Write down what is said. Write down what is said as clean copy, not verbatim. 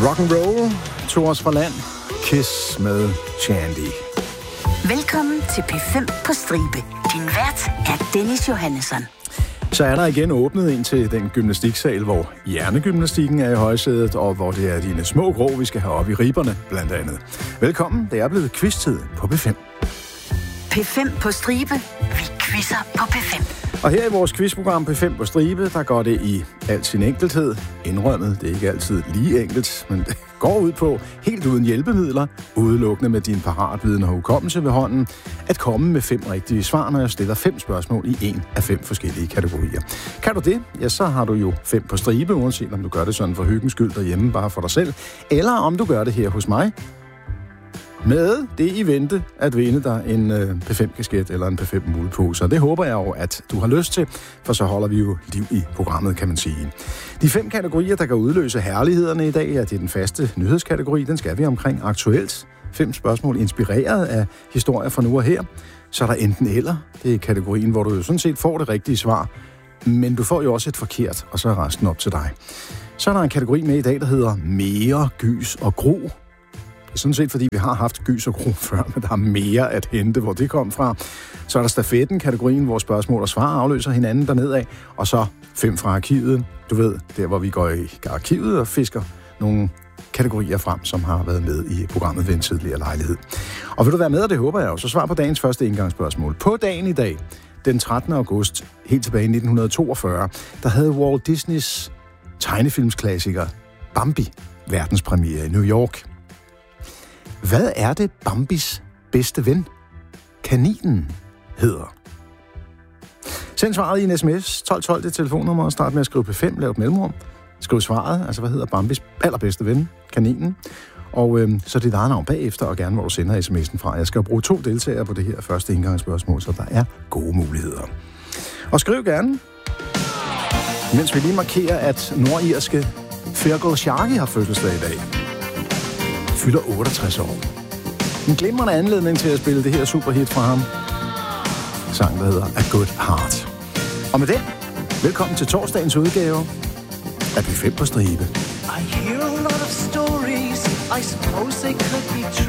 Rock and roll tog os fra land. Kiss med Shandy. Velkommen til P5 på stribe. Din vært er Dennis Johannesson. Så er der igen åbnet ind til den gymnastiksal, hvor hjernegymnastikken er i højsædet, og hvor det er dine små grå, vi skal have op i ribberne, blandt andet. Velkommen, det er blevet quiz-tid på P5. P5 på stribe. Vi quizzer på P5. Og her i vores quizprogram P5 på stribe, der går det i al sin enkelthed. Indrømmet, det er ikke altid lige enkelt, men det går ud på, helt uden hjælpemidler, udelukkende med din paratviden og hukommelse ved hånden, at komme med 5 rigtige svar, når jeg stiller 5 spørgsmål i en af 5 forskellige kategorier. Kan du det, ja, så har du jo 5 på stribe, uanset om du gør det sådan for hyggens skyld derhjemme, bare for dig selv, eller om du gør det her hos mig, med det i vente at vinde dig en P5-kasket eller en P5-mulepose. Og det håber jeg jo, at du har lyst til, for så holder vi jo liv i programmet, kan man sige. De 5 kategorier, der kan udløse herlighederne i dag, ja, det er den faste nyhedskategori. Den skal vi omkring aktuelt. 5 spørgsmål inspireret af historier fra nu og her. Så er der enten eller. Det er kategorien, hvor du jo sådan set får det rigtige svar, men du får jo også et forkert, og så er resten op til dig. Så er der en kategori med i dag, der hedder mere gys og gro. Sådan set, fordi vi har haft gys og gro før, men der er mere at hente, hvor det kom fra. Så er der stafetten, kategorien, hvor spørgsmål og svar afløser hinanden dernedad. Og så 5 fra arkivet. Du ved, der hvor vi går i arkivet og fisker nogle kategorier frem, som har været med i programmet ved en tidligere lejlighed. Og vil du være med, og det håber jeg jo, så svar på dagens første indgangsspørgsmål. På dagen i dag, den 13. august, helt tilbage i 1942, der havde Walt Disneys tegnefilmsklassiker Bambi verdenspremiere i New York. Hvad er det Bambis bedste ven, kaninen, hedder? Send svaret i en sms, 1212 det telefonnummer, og start med at skrive P5, lav et mellemrum. Skriv svaret, altså hvad hedder Bambis allerbedste ven, kaninen, og så dit eget navn bagefter, og gerne hvor du sender sms'en fra. Jeg skal bruge 2 deltagere på det her første indgangsspørgsmål, så der er gode muligheder. Og skriv gerne, mens vi lige markerer, at nordirske Fergal Sharkey har fødselsdag i dag. Fylder 68 år. En glimrende anledning til at spille det her superhit fra ham. Sang, der hedder A Good Heart. Og med den, velkommen til torsdagens udgave af P5 på stribe. I hear a lot of stories, I suppose they could be true.